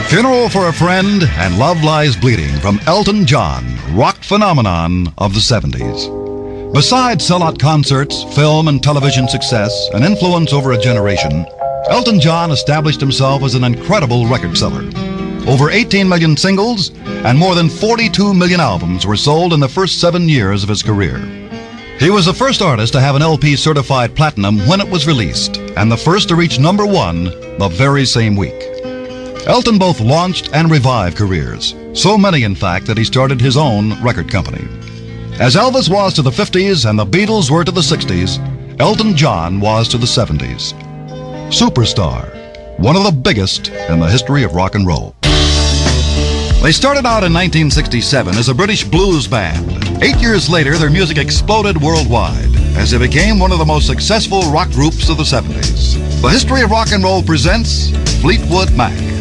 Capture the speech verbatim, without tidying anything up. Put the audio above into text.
Funeral for a Friend and Love Lies Bleeding from Elton John, rock phenomenon of the seventies. Besides sellout concerts, film and television success, and influence over a generation, Elton John established himself as an incredible record seller. Over eighteen million singles and more than forty-two million albums were sold in the first seven years of his career. He was the first artist to have an L P certified platinum when it was released, and the first to reach number one the very same week. Elton both launched and revived careers, so many in fact that he started his own record company. As Elvis was to the fifties and the Beatles were to the sixties, Elton John was to the seventies. Superstar, one of the biggest in the history of rock and roll. They started out in nineteen sixty-seven as a British blues band. Eight years later, their music exploded worldwide as they became one of the most successful rock groups of the seventies. The History of Rock and Roll presents Fleetwood Mac.